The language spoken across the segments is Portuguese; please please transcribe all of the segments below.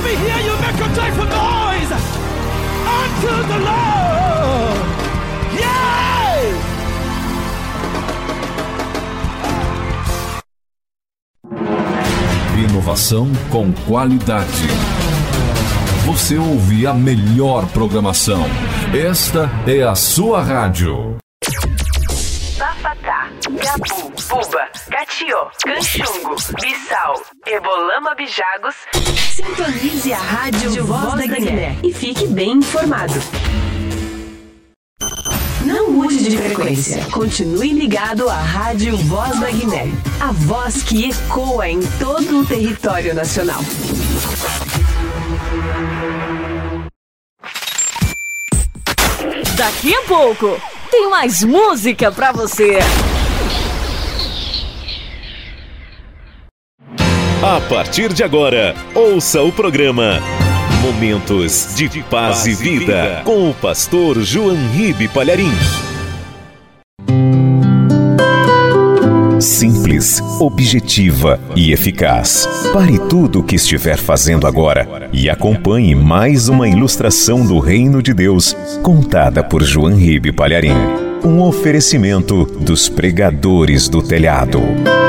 me hear you make a joyful noise unto the Lord. Yeah! Inovação com qualidade. Você ouve a melhor programação. Esta é a sua rádio. Bafatá, Gabu, Buba, Catió, Canchungo, Bissau, Ebolama, Bijagos. Sintonize a rádio Voz da Guiné e fique bem informado. Não mude de frequência. Continue ligado à rádio Voz da Guiné. A voz que ecoa em todo o território nacional. Daqui a pouco tem mais música pra você. A partir de agora, ouça o programa Momentos de Paz e Vida com o pastor João Ribe Palharim. Simples, objetiva e eficaz. Pare tudo o que estiver fazendo agora e acompanhe mais uma ilustração do Reino de Deus, contada por João Ribe Palharim. Um oferecimento dos pregadores do telhado.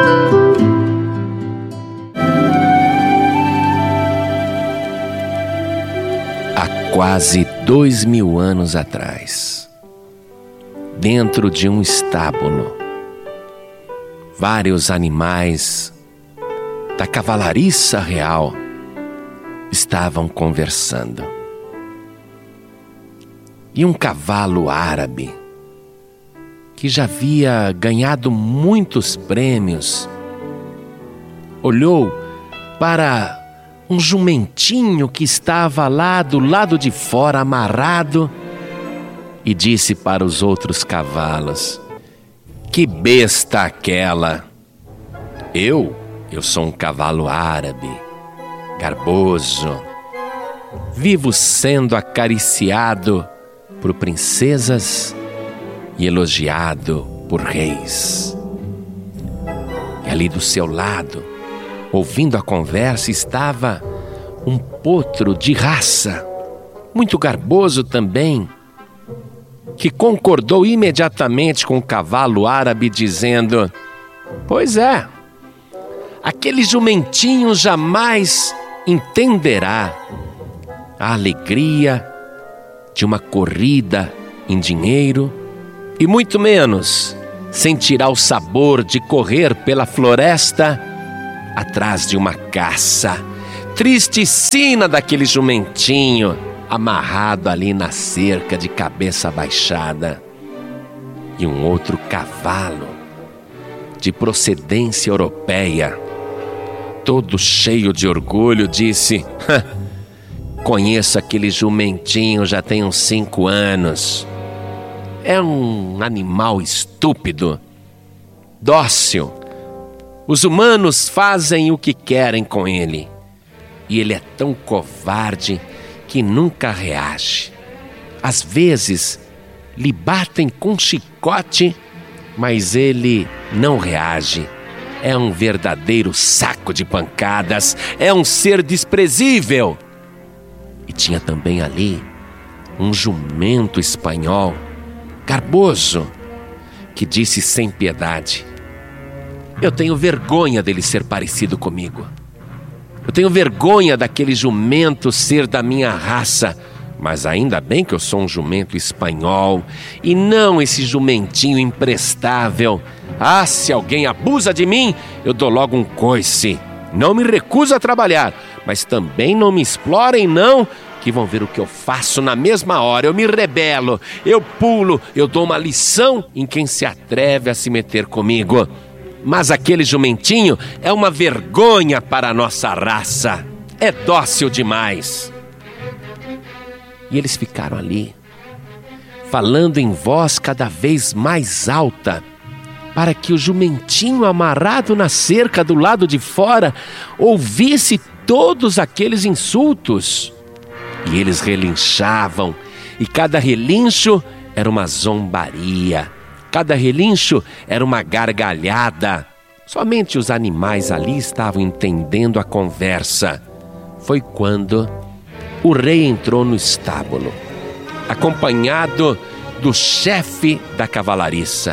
Há quase 2000 anos atrás, dentro de um estábulo, vários animais da cavalariça real estavam conversando. E um cavalo árabe, que já havia ganhado muitos prêmios, olhou para um jumentinho que estava lá do lado de fora amarrado e disse para os outros cavalos: "Que besta aquela! Eu sou um cavalo árabe, garboso, vivo sendo acariciado por princesas e elogiado por reis." E ali do seu lado, ouvindo a conversa, estava um potro de raça, muito garboso também, que concordou imediatamente com o cavalo árabe, dizendo: "Pois é, aquele jumentinho jamais entenderá a alegria de uma corrida em dinheiro e muito menos sentirá o sabor de correr pela floresta atrás de uma caça. Triste sina daquele jumentinho amarrado ali na cerca de cabeça baixada." E um outro cavalo de procedência europeia, todo cheio de orgulho, disse: "Conheço aquele jumentinho já tem uns 5 anos. É um animal estúpido, dócil. Os humanos fazem o que querem com ele. E ele é tão covarde que nunca reage. Às vezes, lhe batem com chicote, mas ele não reage. É um verdadeiro saco de pancadas. É um ser desprezível." E tinha também ali um jumento espanhol, garboso, que disse sem piedade: "Eu tenho vergonha dele ser parecido comigo. Eu tenho vergonha daquele jumento ser da minha raça, mas ainda bem que eu sou um jumento espanhol e não esse jumentinho imprestável. Ah, se alguém abusa de mim, eu dou logo um coice. Não me recuso a trabalhar, mas também não me explorem não, que vão ver o que eu faço na mesma hora. Eu me rebelo, eu pulo, eu dou uma lição em quem se atreve a se meter comigo. Mas aquele jumentinho é uma vergonha para a nossa raça. É dócil demais." E eles ficaram ali, falando em voz cada vez mais alta, para que o jumentinho amarrado na cerca do lado de fora ouvisse todos aqueles insultos. E eles relinchavam, e cada relincho era uma zombaria. Cada relincho era uma gargalhada. Somente os animais ali estavam entendendo a conversa. foi quando o rei entrou no estábulo, acompanhado do chefe da cavalariça.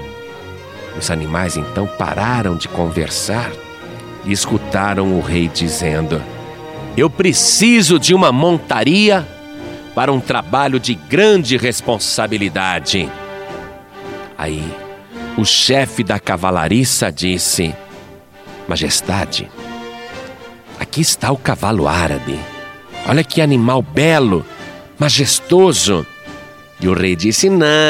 Os animais então pararam de conversar e escutaram o rei dizendo: eu preciso de uma montaria para um trabalho de grande responsabilidade. Aí o chefe da cavalariça disse: majestade, aqui está o cavalo árabe. Olha que animal belo, majestoso. E o rei disse: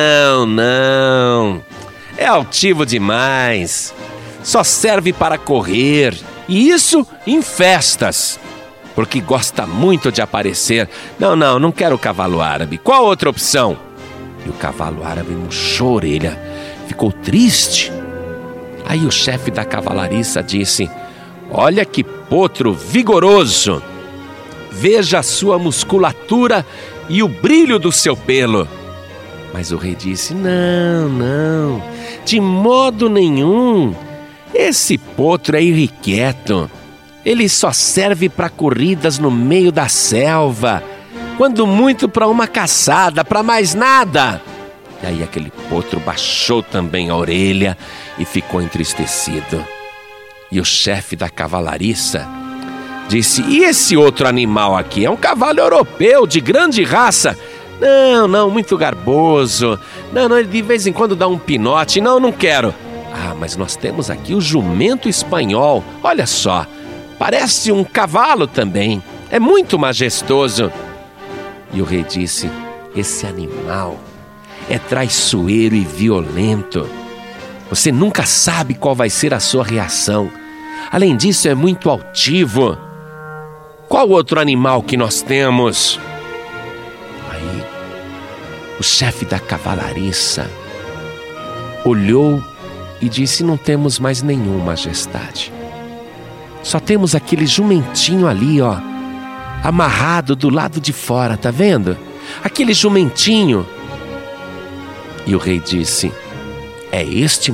não, é altivo demais. Só serve para correr, e isso em festas, porque gosta muito de aparecer. Não quero o cavalo árabe. Qual outra opção? E o cavalo árabe murchou a orelha, ficou triste. Aí o chefe da cavalariça disse: olha que potro vigoroso. Veja a sua musculatura e o brilho do seu pelo. Mas o rei disse: não, de modo nenhum. Esse potro é irrequieto. Ele só serve para corridas no meio da selva, quando muito para uma caçada, para mais nada. E aí aquele potro baixou também a orelha e ficou entristecido. E o chefe da cavalariça disse: e esse outro animal aqui? É um cavalo europeu de grande raça. Não, muito garboso. Não, ele de vez em quando dá um pinote. Não quero. Mas nós temos aqui o jumento espanhol. Olha só, parece um cavalo também. É muito majestoso. E o rei disse: esse animal é traiçoeiro e violento. Você nunca sabe qual vai ser a sua reação. Além disso, é muito altivo. Qual outro animal que nós temos? Aí, o chefe da cavalariça olhou e disse: não temos mais nenhum, majestade. Só temos aquele jumentinho ali, amarrado do lado de fora, tá vendo? Aquele jumentinho. E o rei disse: é este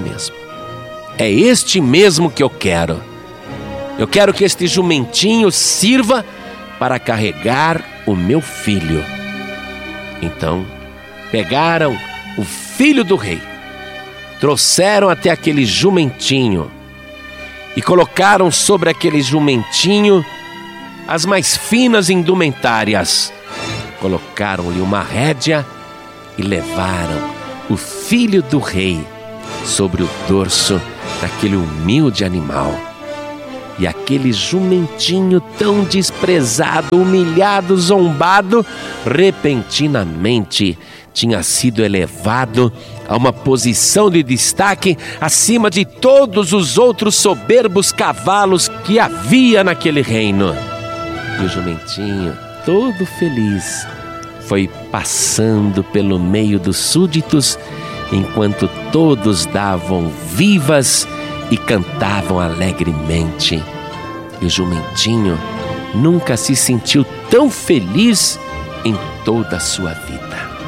mesmo que eu quero. Eu quero que este jumentinho sirva para carregar o meu filho. Então, pegaram o filho do rei, trouxeram até aquele jumentinho e colocaram sobre aquele jumentinho as mais finas indumentárias. Colocaram-lhe uma rédea e levaram o filho do rei sobre o dorso daquele humilde animal. E aquele jumentinho tão desprezado, humilhado, zombado, repentinamente tinha sido elevado a uma posição de destaque acima de todos os outros soberbos cavalos que havia naquele reino. E o jumentinho, todo feliz, foi passando pelo meio dos súditos, enquanto todos davam vivas e cantavam alegremente. E o jumentinho nunca se sentiu tão feliz em toda a sua vida.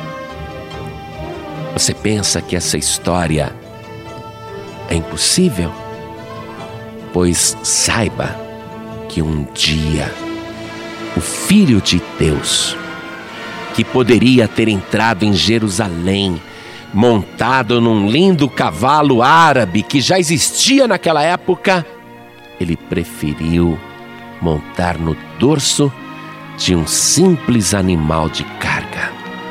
Você pensa que essa história é impossível? Pois saiba que um dia o Filho de Deus, que poderia ter entrado em Jerusalém montado num lindo cavalo árabe que já existia naquela época, ele preferiu montar no dorso de um simples animal de carga.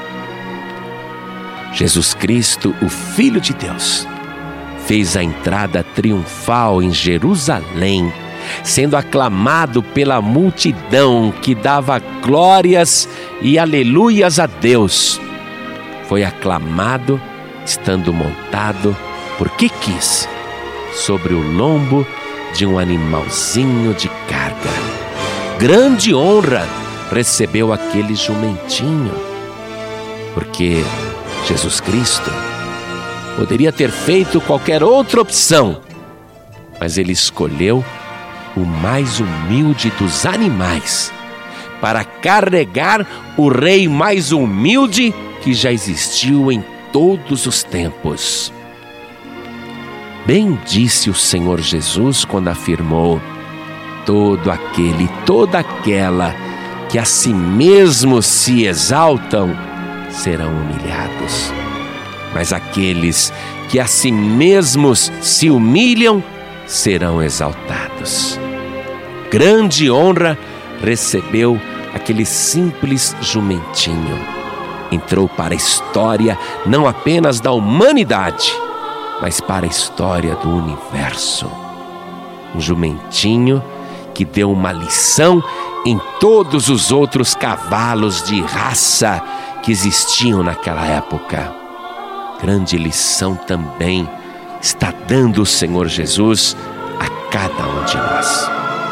Jesus Cristo, o Filho de Deus, fez a entrada triunfal em Jerusalém, sendo aclamado pela multidão que dava glórias e aleluias a Deus. Foi aclamado estando montado, porque quis, sobre o lombo de um animalzinho de carga. Grande honra recebeu aquele jumentinho, porque Jesus Cristo poderia ter feito qualquer outra opção, mas ele escolheu o mais humilde dos animais para carregar o rei mais humilde que já existiu em todos os tempos. Bem disse o Senhor Jesus quando afirmou: todo aquele, toda aquela que a si mesmos se exaltam serão humilhados. Mas aqueles que a si mesmos se humilham serão exaltados. Grande honra recebeu aquele simples jumentinho. Entrou para a história não apenas da humanidade, mas para a história do universo. Um jumentinho que deu uma lição em todos os outros cavalos de raça que existiam naquela época. Grande lição também está dando o Senhor Jesus a cada um de nós.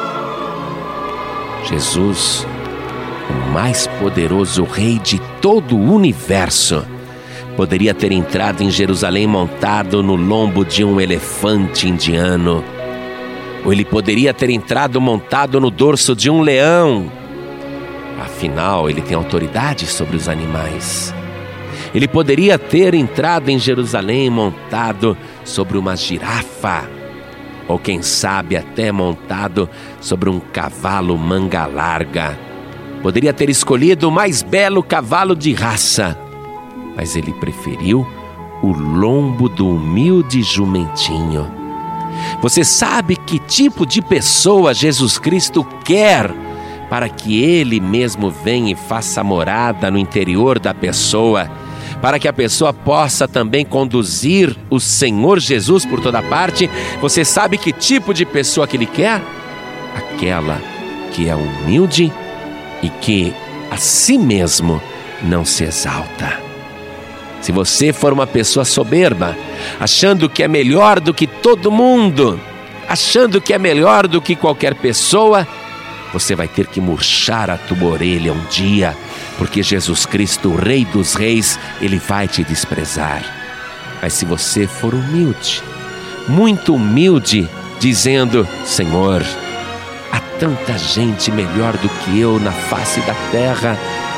Jesus, o mais poderoso Rei de todo o universo, poderia ter entrado em Jerusalém montado no lombo de um elefante indiano, ou ele poderia ter entrado montado no dorso de um leão. Afinal, ele tem autoridade sobre os animais. Ele poderia ter entrado em Jerusalém montado sobre uma girafa, ou quem sabe até montado sobre um cavalo manga larga. Poderia ter escolhido o mais belo cavalo de raça, mas ele preferiu o lombo do humilde jumentinho. Você sabe que tipo de pessoa Jesus Cristo quer para que Ele mesmo venha e faça morada no interior da pessoa, para que a pessoa possa também conduzir o Senhor Jesus por toda parte? Você sabe que tipo de pessoa que Ele quer? Aquela que é humilde e que a si mesmo não se exalta. Se você for uma pessoa soberba, achando que é melhor do que todo mundo, achando que é melhor do que qualquer pessoa, você vai ter que murchar a tua orelha um dia, porque Jesus Cristo, o Rei dos Reis, Ele vai te desprezar. Mas se você for humilde, muito humilde, dizendo: Senhor, há tanta gente melhor do que eu na face da terra,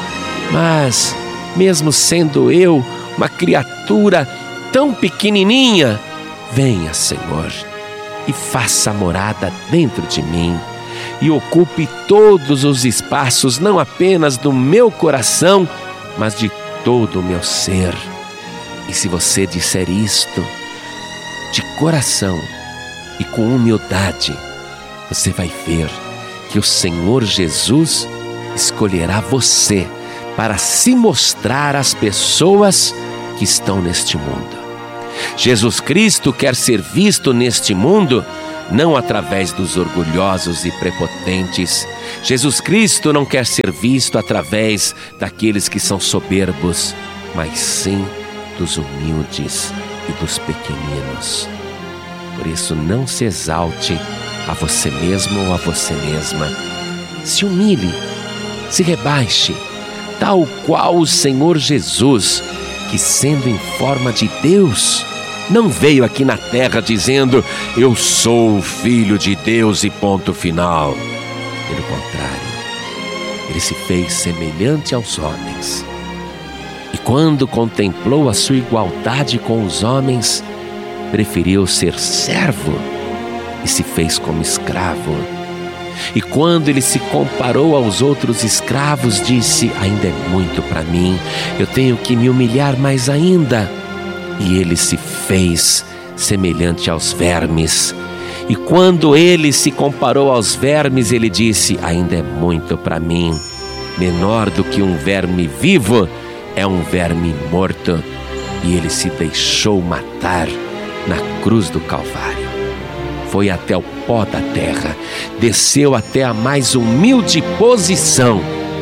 mas mesmo sendo eu uma criatura tão pequenininha, venha, Senhor, e faça morada dentro de mim, e ocupe todos os espaços, não apenas do meu coração, mas de todo o meu ser. E se você disser isto de coração e com humildade, você vai ver que o Senhor Jesus escolherá você para se mostrar às pessoas que estão neste mundo. Jesus Cristo quer ser visto neste mundo não através dos orgulhosos e prepotentes. Jesus Cristo não quer ser visto através daqueles que são soberbos, mas sim dos humildes e dos pequeninos. Por isso, não se exalte a você mesmo ou a você mesma. Se humilhe, se rebaixe, tal qual o Senhor Jesus, que sendo em forma de Deus, não veio aqui na terra dizendo: eu sou o Filho de Deus e ponto final. Pelo contrário, ele se fez semelhante aos homens. E quando contemplou a sua igualdade com os homens, preferiu ser servo e se fez como escravo. E quando ele se comparou aos outros escravos, disse: ainda é muito para mim, eu tenho que me humilhar mais ainda. E ele se fez semelhante aos vermes. E quando ele se comparou aos vermes, ele disse: ainda é muito para mim, menor do que um verme vivo é um verme morto. E ele se deixou matar na cruz do Calvário. Foi até o pó da terra, desceu até a mais humilde posição.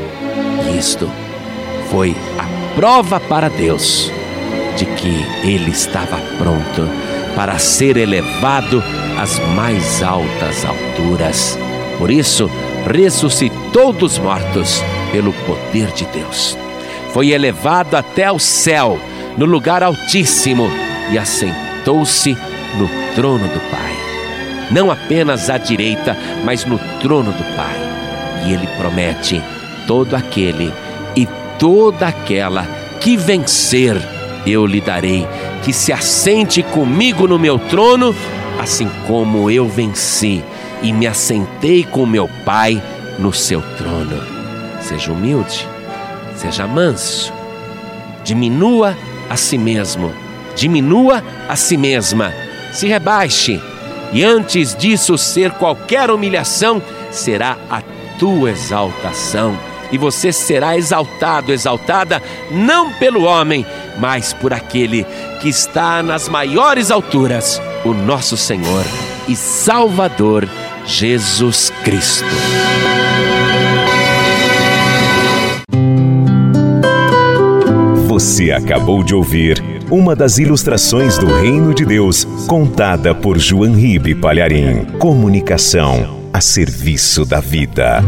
E isto foi a prova para Deus de que ele estava pronto para ser elevado às mais altas alturas. Por isso, ressuscitou dos mortos pelo poder de Deus. Foi elevado até ao céu, no lugar altíssimo, e assentou-se no trono do Pai. Não apenas à direita, mas no trono do Pai. E ele promete: todo aquele e toda aquela que vencer, eu lhe darei que se assente comigo no meu trono, assim como eu venci e me assentei com meu Pai no seu trono. Seja humilde, seja manso, diminua a si mesmo, diminua a si mesma, se rebaixe, e antes disso ser qualquer humilhação, será a tua exaltação, e você será exaltado, exaltada, não pelo homem, mas por aquele que está nas maiores alturas, o nosso Senhor e Salvador, Jesus Cristo. Você acabou de ouvir uma das ilustrações do Reino de Deus, contada por João Ribe Palharim. Comunicação a serviço da vida.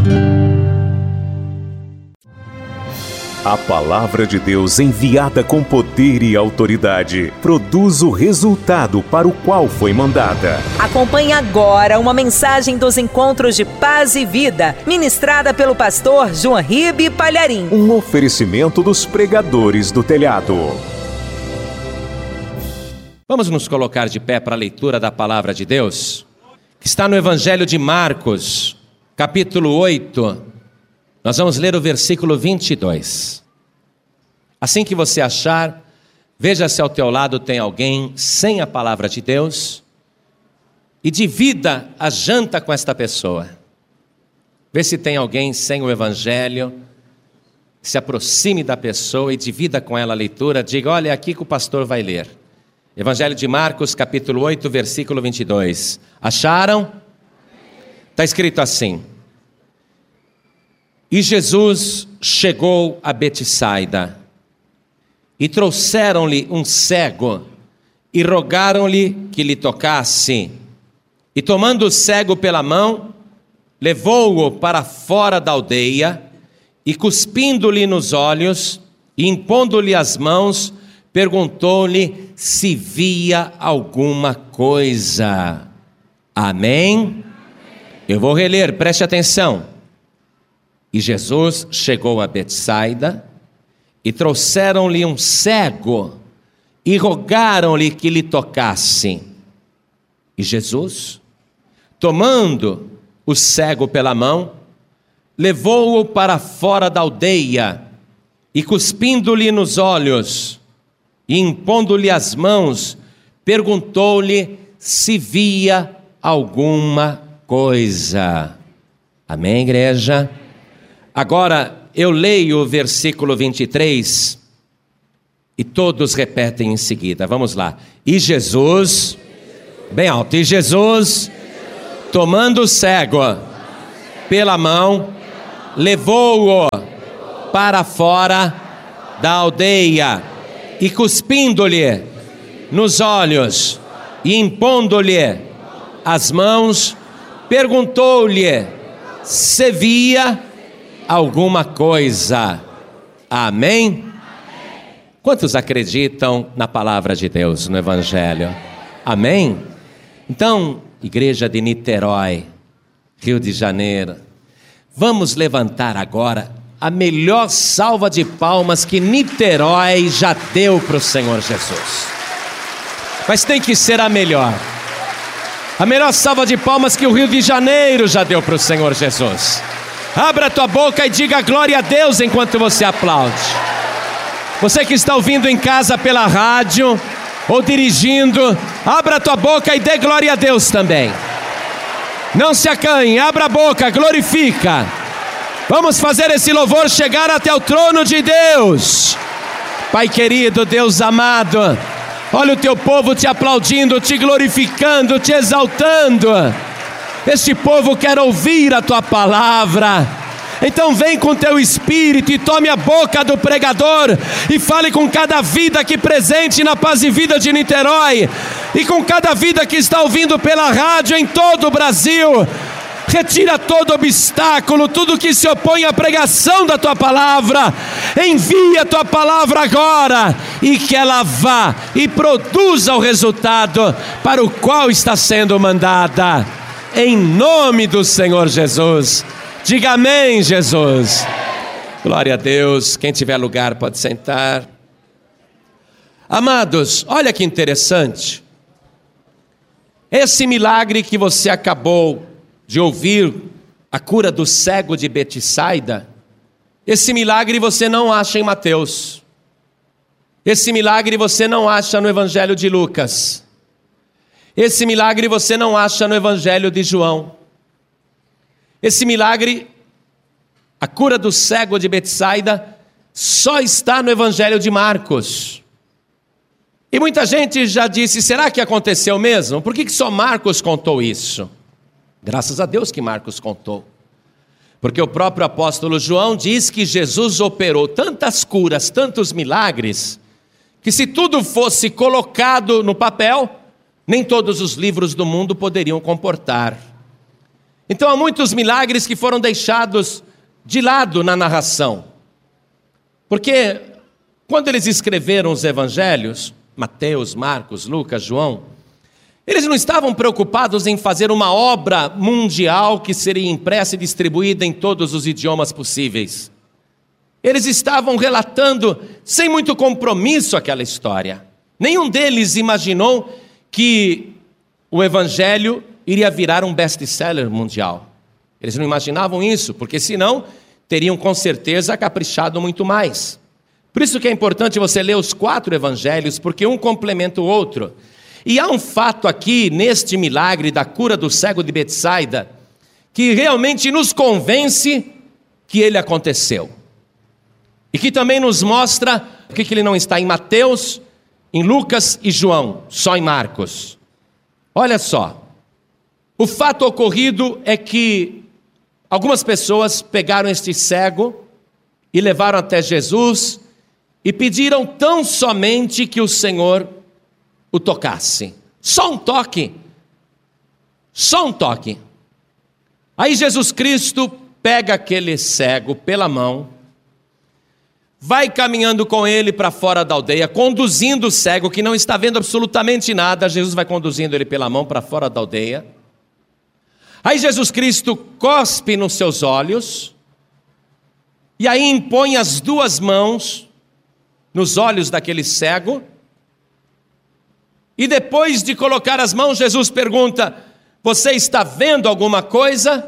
A palavra de Deus, enviada com poder e autoridade, produz o resultado para o qual foi mandada. Acompanhe agora uma mensagem dos Encontros de Paz e Vida, ministrada pelo pastor João Ribe Palharim. Um oferecimento dos pregadores do telhado. Vamos nos colocar de pé para a leitura da palavra de Deus, que está no Evangelho de Marcos, capítulo 8. Nós vamos ler o versículo 22. Assim que você achar, veja se ao teu lado tem alguém sem a palavra de Deus e divida a janta com esta pessoa. Vê se tem alguém sem o Evangelho, se aproxime da pessoa e divida com ela a leitura. Diga: olha, é aqui que o pastor vai ler. Evangelho de Marcos, capítulo 8, versículo 22. Acharam? Está escrito assim: E Jesus chegou a Betsaida, e trouxeram-lhe um cego, e rogaram-lhe que lhe tocasse. E tomando o cego pela mão, levou-o para fora da aldeia, e cuspindo-lhe nos olhos, e impondo-lhe as mãos, perguntou-lhe se via alguma coisa. Amém? Eu vou reler, preste atenção. E Jesus chegou a Betsaida, e trouxeram-lhe um cego, e rogaram-lhe que lhe tocasse. E Jesus, tomando o cego pela mão, levou-o para fora da aldeia, e cuspindo-lhe nos olhos, e impondo-lhe as mãos, perguntou-lhe se via alguma coisa. Amém, igreja? Agora eu leio o versículo 23 e todos repetem em seguida. Vamos lá. E Jesus, bem alto, e Jesus, tomando o cego pela mão, levou-o para fora da aldeia, e cuspindo-lhe nos olhos e impondo-lhe as mãos, perguntou-lhe se via alguma coisa. Amém? Quantos acreditam na palavra de Deus, no Evangelho? Amém? Então, igreja de Niterói, Rio de Janeiro, vamos levantar agora a melhor salva de palmas que Niterói já deu para o Senhor Jesus. Mas tem que ser a melhor salva de palmas que o Rio de Janeiro já deu para o Senhor Jesus. Abra a tua boca e diga glória a Deus enquanto você aplaude. Você que está ouvindo em casa pela rádio ou dirigindo, abra a tua boca e dê glória a Deus também. Não se acanhe, abra a boca, glorifica. Vamos fazer esse louvor chegar até o trono de Deus. Pai querido, Deus amado, olha o teu povo te aplaudindo, te glorificando, te exaltando. Este povo quer ouvir a tua palavra. Então vem com teu espírito e tome a boca do pregador e fale com cada vida aqui presente na Paz e Vida de Niterói e com cada vida que está ouvindo pela rádio em todo o Brasil. Retira todo obstáculo, tudo que se opõe à pregação da tua palavra. Envia a tua palavra agora e que ela vá e produza o resultado para o qual está sendo mandada. Em nome do Senhor Jesus. Diga amém, Jesus. Glória a Deus. Quem tiver lugar pode sentar. Amados, olha que interessante. Esse milagre que você acabou de ouvir a cura do cego de Betsaida, esse milagre você não acha em Mateus. Esse milagre você não acha no Evangelho de Lucas. Esse milagre você não acha no Evangelho de João. Esse milagre, a cura do cego de Betsaida, só está no Evangelho de Marcos. E muita gente já disse, será que aconteceu mesmo? Por que só Marcos contou isso? Graças a Deus que Marcos contou. Porque o próprio apóstolo João diz que Jesus operou tantas curas, tantos milagres, que se tudo fosse colocado no papel, nem todos os livros do mundo poderiam comportar. Então há muitos milagres que foram deixados de lado na narração. Porque quando eles escreveram os evangelhos, Mateus, Marcos, Lucas, João, eles não estavam preocupados em fazer uma obra mundial que seria impressa e distribuída em todos os idiomas possíveis. Eles estavam relatando sem muito compromisso aquela história. Nenhum deles imaginou que o evangelho iria virar um best-seller mundial. Eles não imaginavam isso, porque senão teriam com certeza caprichado muito mais. Por isso que é importante você ler os 4 evangelhos, porque um complementa o outro. E há um fato aqui, neste milagre da cura do cego de Betsaida, que realmente nos convence que ele aconteceu. E que também nos mostra porque ele não está em Mateus, em Lucas e João, só em Marcos. Olha só, o fato ocorrido é que algumas pessoas pegaram este cego e levaram até Jesus e pediram tão somente que o Senhor o tocasse. Só um toque. Só um toque. Aí Jesus Cristo pega aquele cego pela mão, vai caminhando com ele para fora da aldeia, conduzindo o cego que não está vendo absolutamente nada. Jesus vai conduzindo ele pela mão para fora da aldeia. Aí Jesus Cristo cospe nos seus olhos, e aí impõe as 2 mãos nos olhos daquele cego, e depois de colocar as mãos, Jesus pergunta, você está vendo alguma coisa?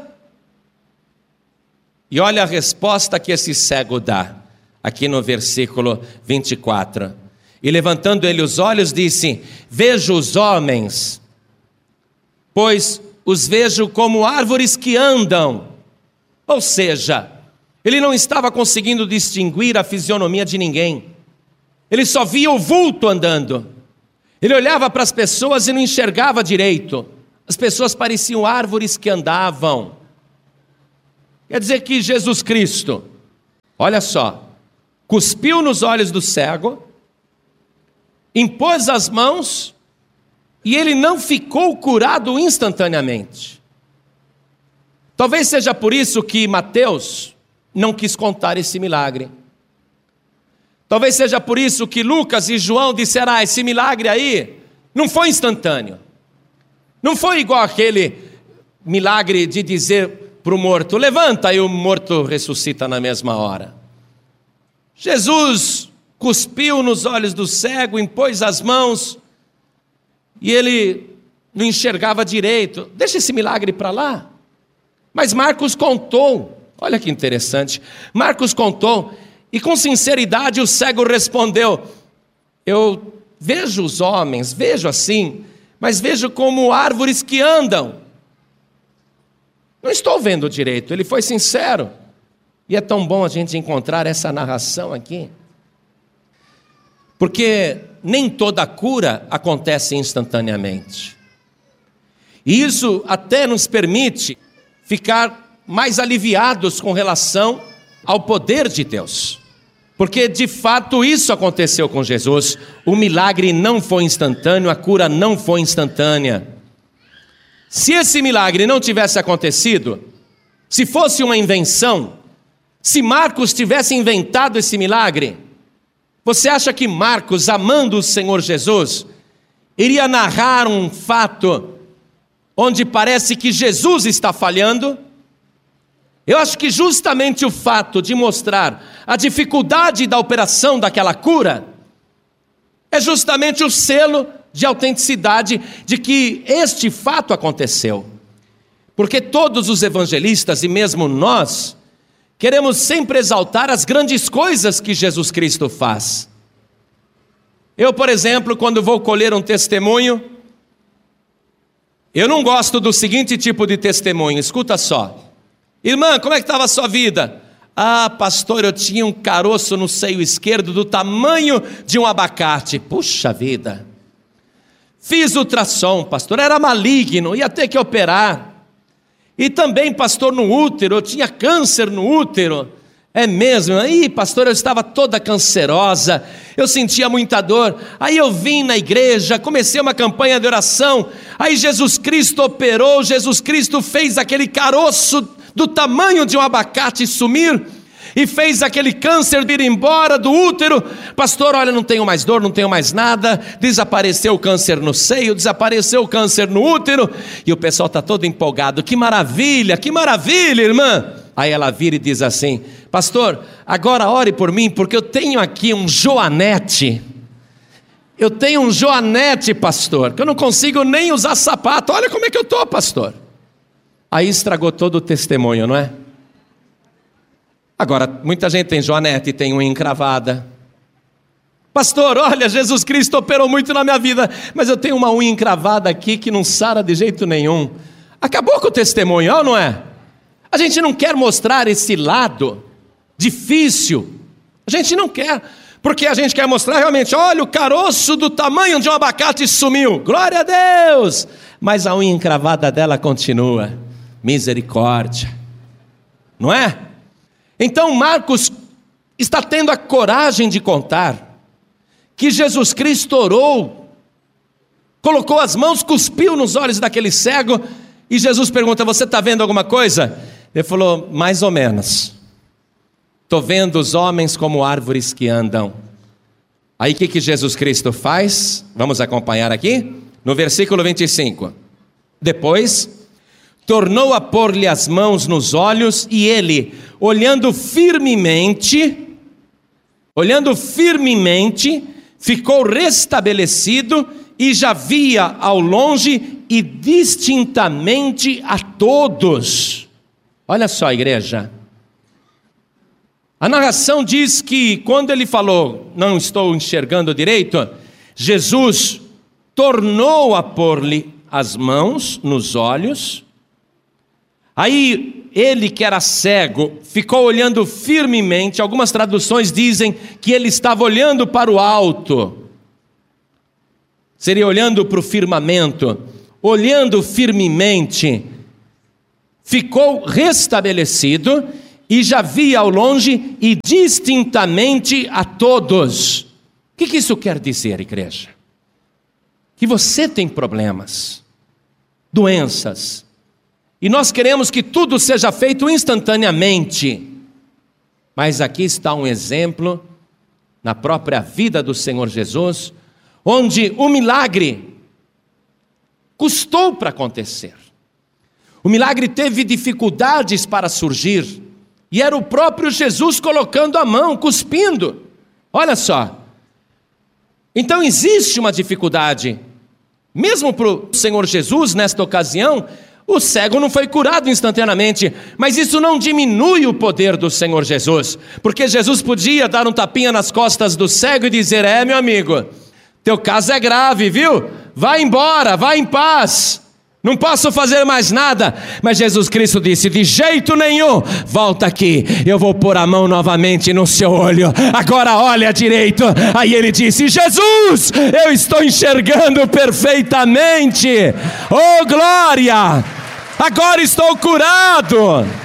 E olha a resposta que esse cego dá, aqui no versículo 24. E levantando ele os olhos, disse, vejo os homens, pois os vejo como árvores que andam. Ou seja, ele não estava conseguindo distinguir a fisionomia de ninguém. Ele só via o vulto andando. Ele olhava para as pessoas e não enxergava direito. As pessoas pareciam árvores que andavam. Quer dizer que Jesus Cristo, olha só, cuspiu nos olhos do cego, impôs as mãos e ele não ficou curado instantaneamente. Talvez seja por isso que Mateus não quis contar esse milagre. Talvez seja por isso que Lucas e João disseram, esse milagre aí não foi instantâneo. Não foi igual aquele milagre de dizer para o morto, levanta, e o morto ressuscita na mesma hora. Jesus cuspiu nos olhos do cego, impôs as mãos, e ele não enxergava direito. Deixa esse milagre para lá. Mas Marcos contou, olha que interessante, Marcos contou, e com sinceridade o cego respondeu, eu vejo os homens, vejo assim, mas vejo como árvores que andam. Não estou vendo direito. Ele foi sincero. E é tão bom a gente encontrar essa narração aqui. Porque nem toda cura acontece instantaneamente. E isso até nos permite ficar mais aliviados com relação ao poder de Deus. Porque de fato isso aconteceu com Jesus. O milagre não foi instantâneo, a cura não foi instantânea. Se esse milagre não tivesse acontecido, se fosse uma invenção, se Marcos tivesse inventado esse milagre, você acha que Marcos, amando o Senhor Jesus, iria narrar um fato onde parece que Jesus está falhando? Eu acho que justamente o fato de mostrar a dificuldade da operação daquela cura é justamente o selo de autenticidade de que este fato aconteceu. Porque todos os evangelistas, e mesmo nós, queremos sempre exaltar as grandes coisas que Jesus Cristo faz. Eu, por exemplo, quando vou colher um testemunho, eu não gosto do seguinte tipo de testemunho, escuta só. Irmã, como é que estava a sua vida? Ah, pastor, eu tinha um caroço no seio esquerdo do tamanho de um abacate. Puxa vida. Fiz ultrassom, pastor, era maligno, ia ter que operar. E também, pastor, no útero, eu tinha câncer no útero. É mesmo? Aí, pastor, eu estava toda cancerosa, eu sentia muita dor. Aí eu vim na igreja, comecei uma campanha de oração. Aí Jesus Cristo operou, Jesus Cristo fez aquele caroço do tamanho de um abacate sumir, e fez aquele câncer ir embora do útero. Pastor, olha, não tenho mais dor, não tenho mais nada, desapareceu o câncer no seio, desapareceu o câncer no útero, e o pessoal está todo empolgado, que maravilha, irmã. Aí ela vira e diz assim: pastor, agora ore por mim, porque eu tenho aqui um joanete. Eu tenho um joanete, pastor, que eu não consigo nem usar sapato. Olha como é que eu estou, pastor. Aí estragou todo o testemunho, não é? Agora, muita gente tem joanete e tem unha encravada. Pastor, olha, Jesus Cristo operou muito na minha vida, mas eu tenho uma unha encravada aqui que não sara de jeito nenhum. Acabou com o testemunho, não é? A gente não quer mostrar esse lado difícil. A gente não quer, porque a gente quer mostrar realmente, olha, o caroço do tamanho de um abacate sumiu. Glória a Deus! Mas a unha encravada dela continua. Misericórdia. Não é? Então Marcos está tendo a coragem de contar que Jesus Cristo orou, colocou as mãos, cuspiu nos olhos daquele cego, e Jesus pergunta: você está vendo alguma coisa? Ele falou: mais ou menos. Estou vendo os homens como árvores que andam. Aí o que Jesus Cristo faz? Vamos acompanhar aqui, no versículo 25. Depois, tornou a pôr-lhe as mãos nos olhos, e ele, olhando firmemente, ficou restabelecido, e já via ao longe e distintamente a todos. Olha só, igreja. A narração diz que quando ele falou, não estou enxergando direito, Jesus tornou a pôr-lhe as mãos nos olhos. Aí ele, que era cego, ficou olhando firmemente. Algumas traduções dizem que ele estava olhando para o alto. Seria olhando para o firmamento. Olhando firmemente, ficou restabelecido, e já via ao longe e distintamente a todos. O que isso quer dizer, igreja? Que você tem problemas, doenças, e nós queremos que tudo seja feito instantaneamente. Mas aqui está um exemplo, na própria vida do Senhor Jesus, onde o milagre custou para acontecer. O milagre teve dificuldades para surgir, e era o próprio Jesus colocando a mão, cuspindo. Olha só. Então existe uma dificuldade. Mesmo para o Senhor Jesus, nesta ocasião, o cego não foi curado instantaneamente, mas isso não diminui o poder do Senhor Jesus, porque Jesus podia dar um tapinha nas costas do cego e dizer: meu amigo, teu caso é grave, viu? Vai embora, vai em paz, não posso fazer mais nada. Mas Jesus Cristo disse: de jeito nenhum, volta aqui, eu vou pôr a mão novamente no seu olho, agora olha direito. Aí ele disse: Jesus, eu estou enxergando perfeitamente, oh glória, agora estou curado.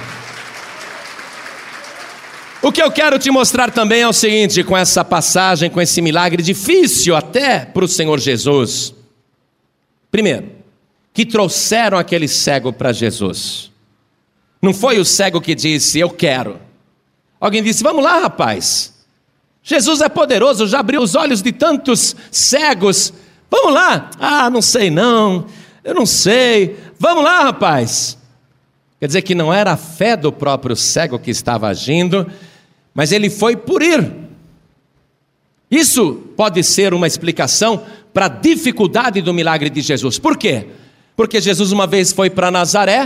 O que eu quero te mostrar também é o seguinte, com essa passagem, com esse milagre difícil até para o Senhor Jesus. Primeiro, que trouxeram aquele cego para Jesus. Não foi o cego que disse: eu quero. Alguém disse: vamos lá, rapaz, Jesus é poderoso, já abriu os olhos de tantos cegos, vamos lá. Ah, não sei não, eu não sei, vamos lá, rapaz. Quer dizer que não era a fé do próprio cego que estava agindo, mas ele foi por ir. Isso pode ser uma explicação para a dificuldade do milagre de Jesus. Por quê? Porque Jesus uma vez foi para Nazaré,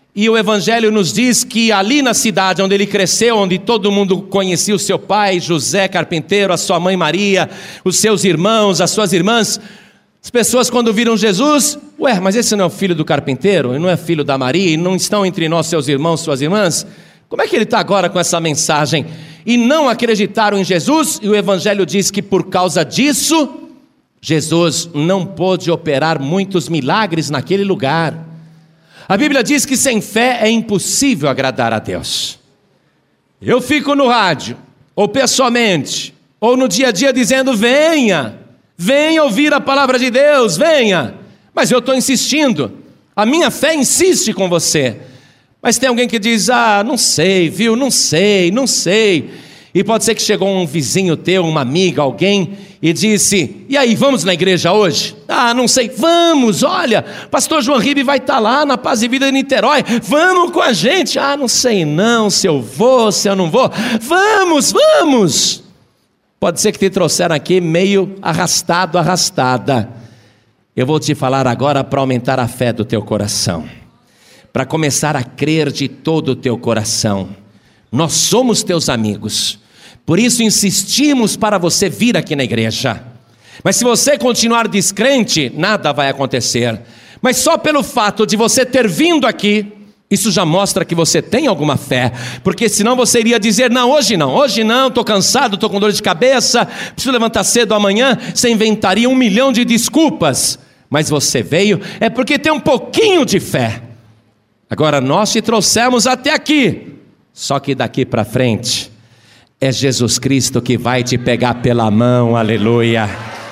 E o Evangelho nos diz que ali na cidade onde ele cresceu, onde todo mundo conhecia o seu pai, José carpinteiro, a sua mãe Maria, os seus irmãos, as suas irmãs, as pessoas quando viram Jesus, mas esse não é o filho do carpinteiro? Ele não é filho da Maria? E não estão entre nós seus irmãos, suas irmãs? Como é que ele está agora com essa mensagem? E não acreditaram em Jesus, e o Evangelho diz que por causa disso, Jesus não pôde operar muitos milagres naquele lugar. A Bíblia diz que sem fé é impossível agradar a Deus. Eu fico no rádio, ou pessoalmente, ou no dia a dia dizendo: venha ouvir a palavra de Deus, venha. Mas eu estou insistindo, a minha fé insiste com você. Mas tem alguém que diz: não sei, viu, não sei. E pode ser que chegou um vizinho teu, uma amiga, alguém, e disse: e aí, vamos na igreja hoje? Não sei, vamos, olha, pastor João Ribe vai estar lá na Paz e Vida de Niterói, vamos com a gente. Não sei não, se eu vou, se eu não vou, vamos. Pode ser que te trouxeram aqui meio arrastado, arrastada. Eu vou te falar agora para aumentar a fé do teu coração, para começar a crer de todo o teu coração. Nós somos teus amigos, por isso insistimos para você vir aqui na igreja. Mas se você continuar descrente, nada vai acontecer. Mas só pelo fato de você ter vindo aqui, isso já mostra que você tem alguma fé. Porque senão você iria dizer: não, hoje não, estou cansado, estou com dor de cabeça, preciso levantar cedo amanhã. Você inventaria 1 milhão de desculpas. Mas você veio, é porque tem um pouquinho de fé. Agora nós te trouxemos até aqui. Só que daqui para frente, é Jesus Cristo que vai te pegar pela mão, aleluia.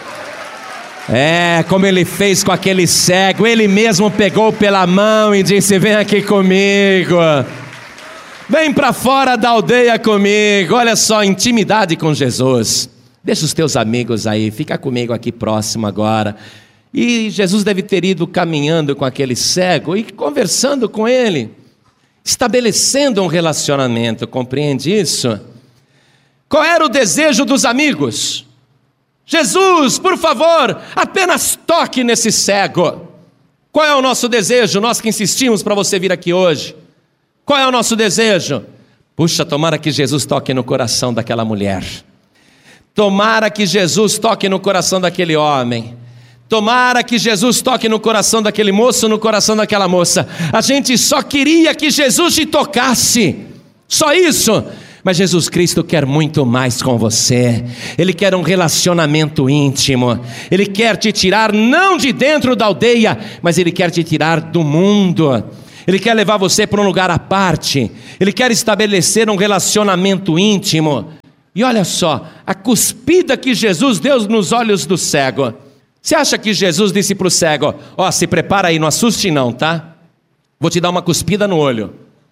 Como ele fez com aquele cego, ele mesmo pegou pela mão e disse: vem aqui comigo, vem para fora da aldeia comigo. Olha só, intimidade com Jesus. Deixa os teus amigos aí, fica comigo aqui próximo agora. E Jesus deve ter ido caminhando com aquele cego e conversando com ele, estabelecendo um relacionamento, compreende isso? Qual era o desejo dos amigos? Jesus, por favor, apenas toque nesse cego. Qual é o nosso desejo? Nós que insistimos para você vir aqui hoje. Qual é o nosso desejo? Puxa, tomara que Jesus toque no coração daquela mulher. Tomara que Jesus toque no coração daquele homem. Tomara que Jesus toque no coração daquele moço, no coração daquela moça. A gente só queria que Jesus te tocasse, só isso. Mas Jesus Cristo quer muito mais com você. Ele quer um relacionamento íntimo. Ele quer te tirar não de dentro da aldeia, mas Ele quer te tirar do mundo. Ele quer levar você para um lugar à parte. Ele quer estabelecer um relacionamento íntimo. E olha só, a cuspida que Jesus deu nos olhos do cego. Você acha que Jesus disse para o cego: se prepara aí, não assuste não, tá? Vou te dar uma cuspida no olho.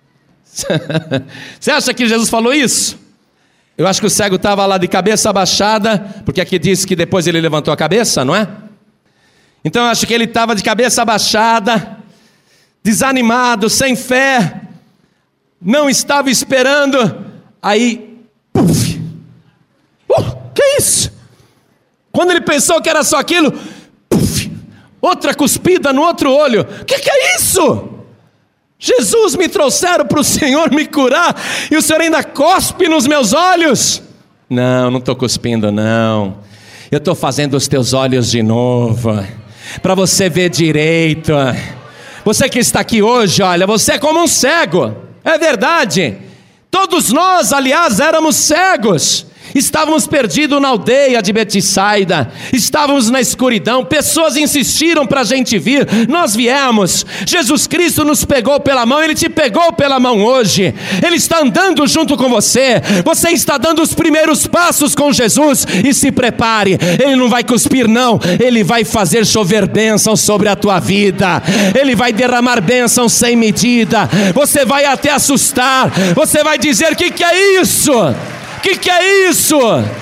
Você acha que Jesus falou isso? Eu acho que o cego estava lá de cabeça abaixada, porque aqui diz que depois ele levantou a cabeça, não é? Então eu acho que ele estava de cabeça abaixada, desanimado, sem fé, não estava esperando. Aí, puf! Que isso? Quando ele pensou que era só aquilo, puf, outra cuspida no outro olho. Que é isso? Jesus, me trouxeram para o Senhor me curar e o Senhor ainda cospe nos meus olhos? Não estou cuspindo não. Eu estou fazendo os teus olhos de novo, para você ver direito. Você que está aqui hoje, olha, você é como um cego. É verdade. Todos nós, aliás, éramos cegos. Estávamos perdidos na aldeia de Betsaida, estávamos na escuridão, pessoas insistiram para a gente vir, nós viemos, Jesus Cristo nos pegou pela mão, Ele te pegou pela mão hoje, Ele está andando junto com você, você está dando os primeiros passos com Jesus, e se prepare, Ele não vai cuspir não, Ele vai fazer chover bênção sobre a tua vida, Ele vai derramar bênção sem medida, você vai até assustar, você vai dizer: que é isso? Que é isso?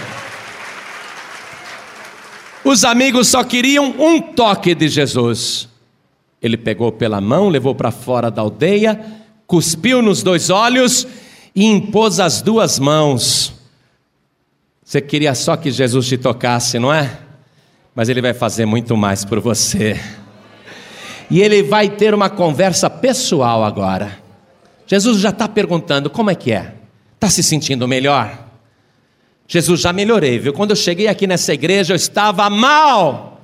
Os amigos só queriam um toque de Jesus. Ele pegou pela mão, levou para fora da aldeia, cuspiu nos 2 olhos e impôs as 2 mãos. Você queria só que Jesus te tocasse, não é? Mas Ele vai fazer muito mais por você. E ele vai ter uma conversa pessoal agora. Jesus já está perguntando, como é que é? Está se sentindo melhor? Jesus, já melhorei, viu? Quando eu cheguei aqui nessa igreja eu estava mal.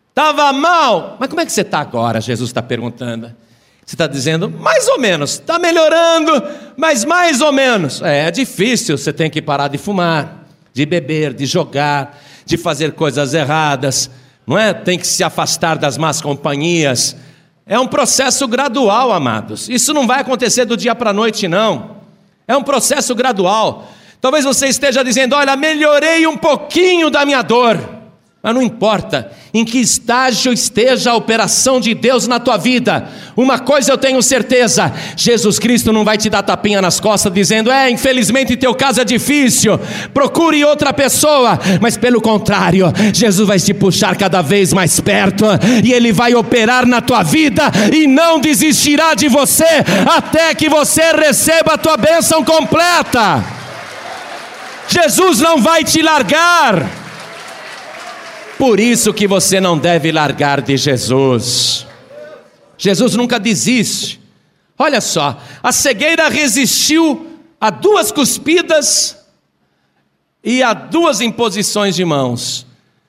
Mas como é que você está agora? Jesus está perguntando. Você está dizendo, mais ou menos, está melhorando, mas mais ou menos. É difícil, você tem que parar de fumar, de beber, de jogar, de fazer coisas erradas, não é? Tem que se afastar das más companhias. É um processo gradual, amados. Isso não vai acontecer do dia para a noite, não. É um processo gradual. Talvez você esteja dizendo, olha, melhorei um pouquinho da minha dor. Mas não importa em que estágio esteja a operação de Deus na tua vida, uma coisa eu tenho certeza, Jesus Cristo não vai te dar tapinha nas costas dizendo, infelizmente teu caso é difícil, procure outra pessoa, mas pelo contrário, Jesus vai te puxar cada vez mais perto, e Ele vai operar na tua vida, e não desistirá de você, até que você receba a tua bênção completa. Jesus não vai te largar. Por isso que você não deve largar de Jesus. Jesus nunca desiste. Olha só, a cegueira resistiu a 2 cuspidas e a 2 imposições de mãos.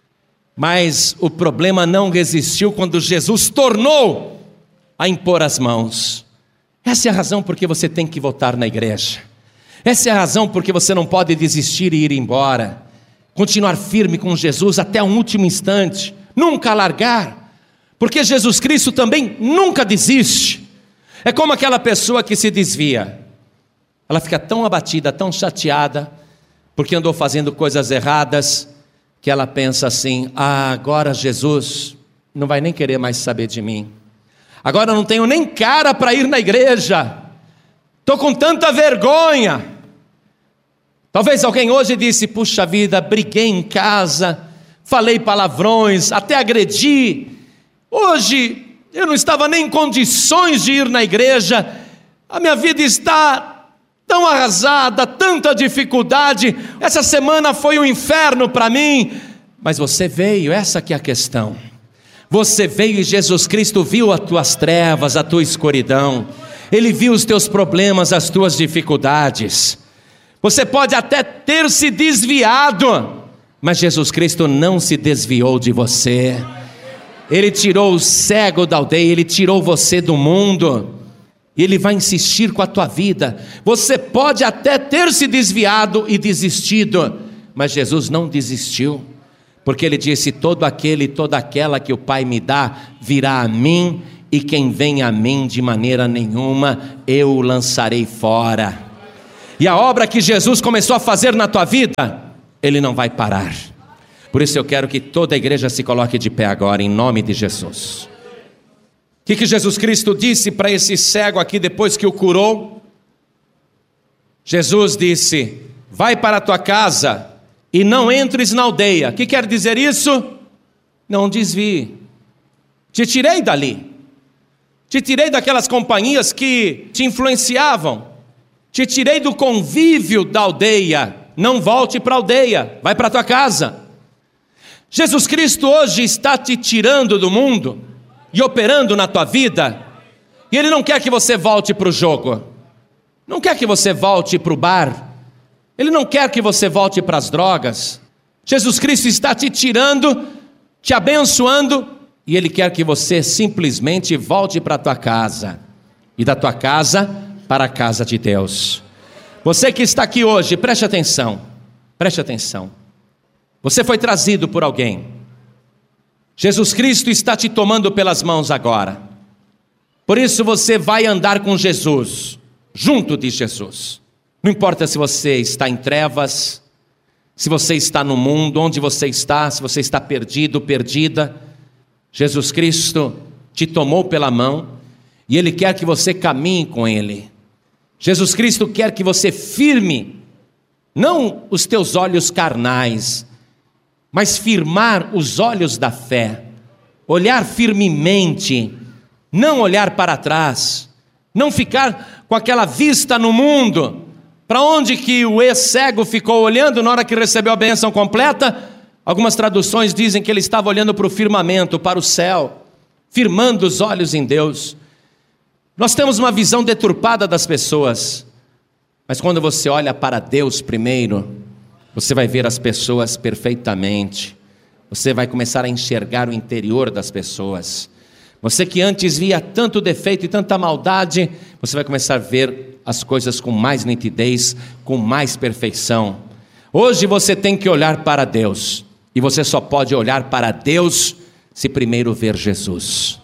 Mas o problema não resistiu quando Jesus tornou a impor as mãos. Essa é a razão por que você tem que voltar na igreja. Essa é a razão por que você não pode desistir e ir embora. Continuar firme com Jesus até o último instante, nunca largar, porque Jesus Cristo também nunca desiste. É como aquela pessoa que se desvia, ela fica tão abatida, tão chateada, porque andou fazendo coisas erradas, que ela pensa assim, agora Jesus não vai nem querer mais saber de mim, agora eu não tenho nem cara para ir na igreja, estou com tanta vergonha. Talvez alguém hoje disse, puxa vida, briguei em casa, falei palavrões, até agredi. Hoje eu não estava nem em condições de ir na igreja. A minha vida está tão arrasada, tanta dificuldade. Essa semana foi um inferno para mim. Mas você veio, essa que é a questão. Você veio e Jesus Cristo viu as tuas trevas, a tua escuridão. Ele viu os teus problemas, as tuas dificuldades. Você pode até ter se desviado, mas Jesus Cristo não se desviou de você. Ele tirou o cego da aldeia, Ele tirou você do mundo, e Ele vai insistir com a tua vida. Você pode até ter se desviado e desistido, mas Jesus não desistiu, porque Ele disse, todo aquele e toda aquela que o Pai me dá, virá a mim, e quem vem a mim de maneira nenhuma, eu o lançarei fora. E a obra que Jesus começou a fazer na tua vida, Ele não vai parar. Por isso eu quero que toda a igreja se coloque de pé agora, em nome de Jesus. O que Jesus Cristo disse para esse cego aqui depois que o curou? Jesus disse, vai para a tua casa e não entres na aldeia. O que quer dizer isso? Não desvie. Te tirei dali. Te tirei daquelas companhias que te influenciavam. Te tirei do convívio da aldeia, não volte para a aldeia, vai para a tua casa. Jesus Cristo hoje está te tirando do mundo e operando na tua vida, e Ele não quer que você volte para o jogo, não quer que você volte para o bar, Ele não quer que você volte para as drogas. Jesus Cristo está te tirando, te abençoando, e Ele quer que você simplesmente volte para a tua casa, e da tua casa para a casa de Deus. Você que está aqui hoje, preste atenção. Você foi trazido por alguém. Jesus Cristo está te tomando pelas mãos agora. Por isso você vai andar com Jesus, junto de Jesus. Não importa se você está em trevas, se você está no mundo, onde você está, se você está perdido, perdida. Jesus Cristo te tomou pela mão e Ele quer que você caminhe com Ele. Jesus Cristo quer que você firme, não os teus olhos carnais, mas firmar os olhos da fé, olhar firmemente, não olhar para trás, não ficar com aquela vista no mundo. Para onde que o ex-cego ficou olhando na hora que recebeu a bênção completa? Algumas traduções dizem que ele estava olhando para o firmamento, para o céu. firmando os olhos em Deus. Nós temos uma visão deturpada das pessoas, mas quando você olha para Deus primeiro, você vai ver as pessoas perfeitamente. Você vai começar a enxergar o interior das pessoas. Você que antes via tanto defeito e tanta maldade, você vai começar a ver as coisas com mais nitidez, com mais perfeição. Hoje você tem que olhar para Deus, e você só pode olhar para Deus se primeiro ver Jesus.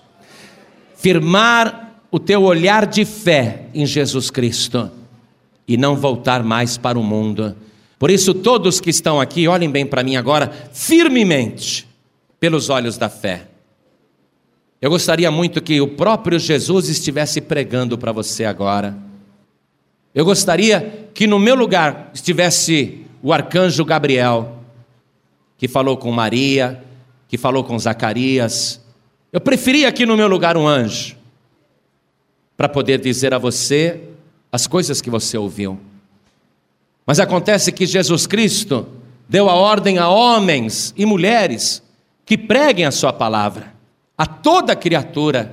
Firmar o teu olhar de fé em Jesus Cristo e não voltar mais para o mundo. Por isso, todos que estão aqui, olhem bem para mim agora, firmemente, pelos olhos da fé. Eu gostaria muito que o próprio Jesus estivesse pregando para você agora. Eu gostaria que no meu lugar estivesse o arcanjo Gabriel, que falou com Maria, que falou com Zacarias. Eu preferia aqui no meu lugar um anjo, para poder dizer a você as coisas que você ouviu. Mas acontece que Jesus Cristo deu a ordem a homens e mulheres que preguem a sua palavra, a toda criatura.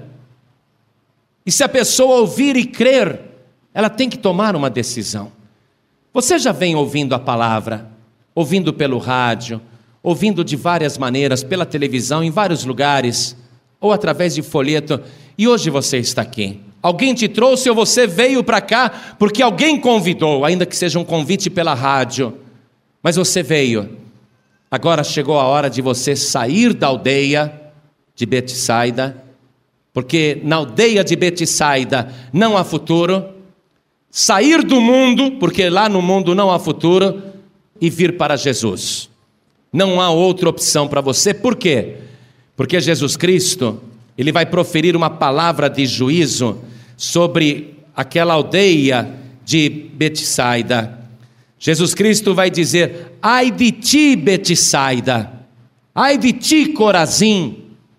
E se a pessoa ouvir e crer, ela tem que tomar uma decisão. Você já vem ouvindo a palavra, ouvindo pelo rádio, ouvindo de várias maneiras, pela televisão, em vários lugares, ou através de folheto, e hoje você está aqui. Alguém te trouxe ou você veio para cá porque alguém convidou, ainda que seja um convite pela rádio. Mas você veio. Agora chegou a hora de você sair da aldeia de Betsaida, porque na aldeia de Betsaida não há futuro. Sair do mundo, porque lá no mundo não há futuro, e vir para Jesus. Não há outra opção para você. Por quê? Porque Jesus Cristo, Ele vai proferir uma palavra de juízo sobre aquela aldeia de Betsaida. Jesus Cristo vai dizer: ai de ti, Betsaida, ai de ti, Corazim,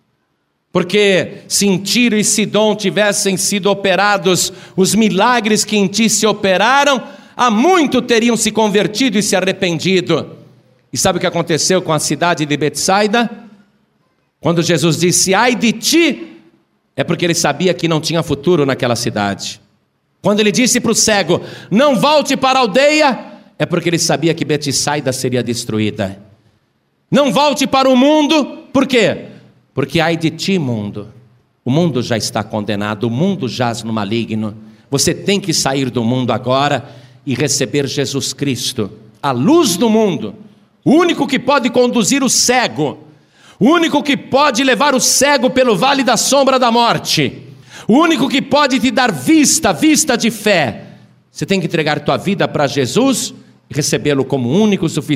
porque se em Tiro e Sidom tivessem sido operados os milagres que em ti se operaram, há muito teriam se convertido e se arrependido. E sabe o que aconteceu com a cidade de Betsaida? Quando Jesus disse ai de ti, é porque ele sabia que não tinha futuro naquela cidade. Quando ele disse para o cego, não volte para a aldeia, é porque ele sabia que Betsaida seria destruída. Não volte para o mundo, por quê? Porque ai de ti, mundo. O mundo já está condenado, o mundo jaz no maligno. Você tem que sair do mundo agora e receber Jesus Cristo, a luz do mundo, o único que pode conduzir o cego, o único que pode levar o cego pelo vale da sombra da morte, o único que pode te dar vista de fé. Você tem que entregar tua vida para Jesus e recebê-lo como único, suficiente